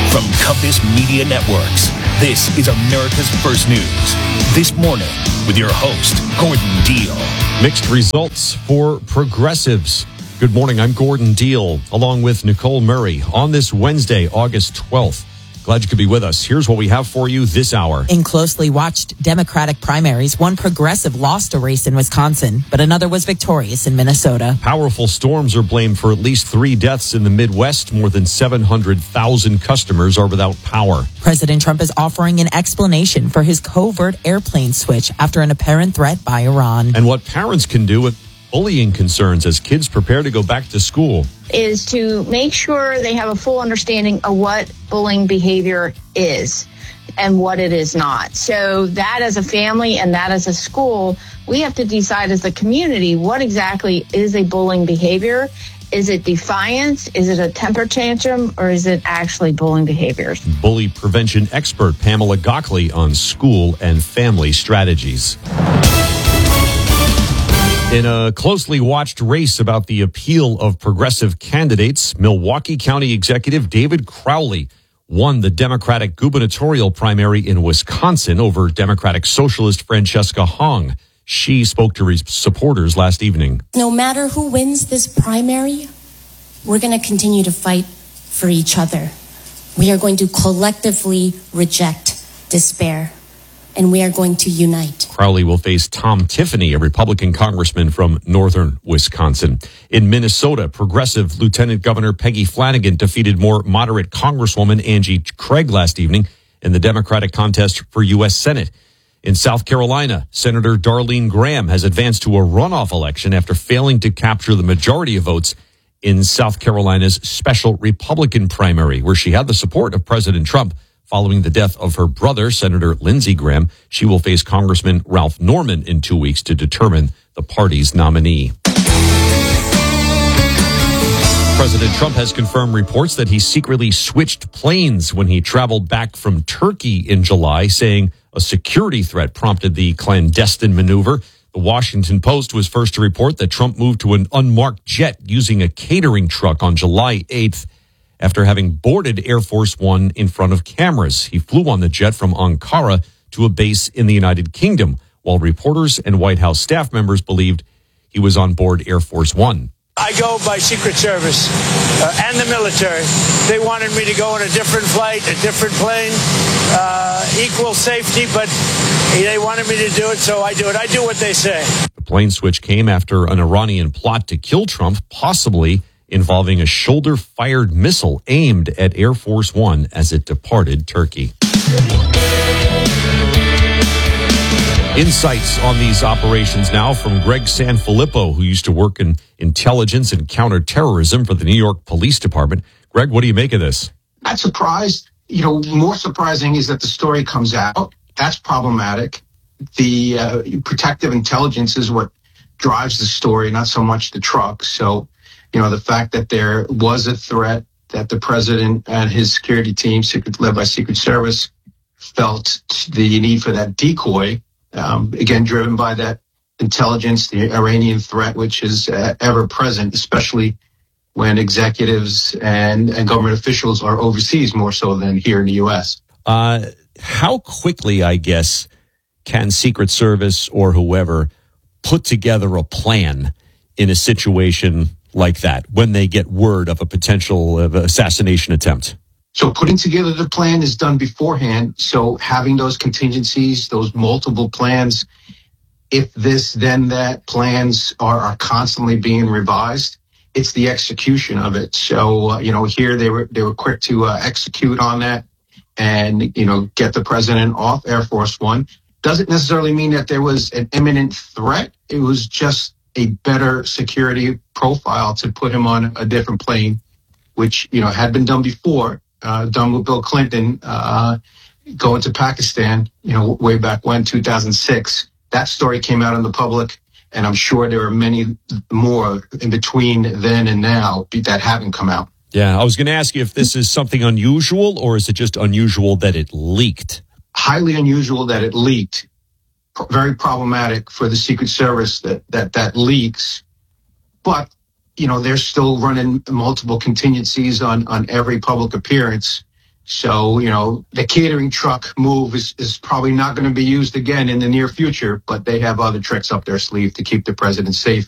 From Compass Media Networks, this is America's First News. This morning with your host, Gordon Deal. Mixed results for progressives. Good morning, I'm Gordon Deal, along with Nicole Murray, on this Wednesday, August 12th. Glad you could be with us. Here's what we have for you this hour. In closely watched Democratic primaries, one progressive lost a race in Wisconsin, but another was victorious in Minnesota. Powerful storms are blamed for at least 3 deaths in the Midwest. More than 700,000 customers are without power. President Trump is offering an explanation for his covert airplane switch after an apparent threat by Iran. And what parents can do with bullying concerns as kids prepare to go back to school. Is to make sure they have a full understanding of what bullying behavior is and what it is not. So that as a family and that as a school, we have to decide as a community what exactly is a bullying behavior. Is it defiance? Is it a temper tantrum? Or is it actually bullying behaviors? Bully prevention expert Pamela Gockley on school and family strategies. In a closely watched race about the appeal of progressive candidates, Milwaukee County Executive David Crowley won the Democratic gubernatorial primary in Wisconsin over Democratic Socialist Francesca Hong. She spoke to his supporters last evening. No matter who wins this primary, we're going to continue to fight for each other. We are going to collectively reject despair, and we are going to unite. Crowley will face Tom Tiffany, a Republican congressman from northern Wisconsin. In Minnesota, progressive Lieutenant Governor Peggy Flanagan defeated more moderate Congresswoman Angie Craig last evening in the Democratic contest for U.S. Senate. In South Carolina, Senator Darlene Graham has advanced to a runoff election after failing to capture the majority of votes in South Carolina's special Republican primary, where she had the support of President Trump. Following the death of her brother, Senator Lindsey Graham, she will face Congressman Ralph Norman in 2 weeks to determine the party's nominee. President Trump has confirmed reports that he secretly switched planes when he traveled back from Turkey in July, saying a security threat prompted the clandestine maneuver. The Washington Post was first to report that Trump moved to an unmarked jet using a catering truck on July 8th. After having boarded Air Force One in front of cameras, he flew on the jet from Ankara to a base in the United Kingdom, while reporters and White House staff members believed he was on board Air Force One. I go by Secret Service and the military. They wanted me to go on a different flight, a different plane, equal safety, but they wanted me to do it, so I do it. I do what they say. The plane switch came after an Iranian plot to kill Trump, possibly involving a shoulder-fired missile aimed at Air Force One as it departed Turkey. Insights on these operations now from Greg Sanfilippo, who used to work in intelligence and counterterrorism for the New York Police Department. Greg, what do you make of this? Not surprised. More surprising is that the story comes out. That's problematic. The protective intelligence is what drives the story, not so much the truck. So, the fact that there was a threat that the president and his security team, led by Secret Service, felt the need for that decoy, again, driven by that intelligence, the Iranian threat, which is ever present, especially when executives and government officials are overseas more so than here in the U.S. How quickly, I guess, can Secret Service or whoever put together a plan in a situation like that when they get word of a potential assassination attempt? So putting together the plan is done beforehand. So having those contingencies, those multiple plans, if this, then that plans are constantly being revised, it's the execution of it. So, here they were quick to execute on that and, get the president off Air Force One. Doesn't necessarily mean that there was an imminent threat. It was just a better security profile to put him on a different plane, which, had been done before, done with Bill Clinton, going to Pakistan, way back when, 2006. That story came out in the public, and I'm sure there are many more in between then and now that haven't come out. Yeah, I was going to ask you if this is something unusual, or is it just unusual that it leaked? Highly unusual that it leaked. Very problematic for the Secret Service that leaks. But, they're still running multiple contingencies on every public appearance. So, the catering truck move is probably not going to be used again in the near future, but they have other tricks up their sleeve to keep the president safe.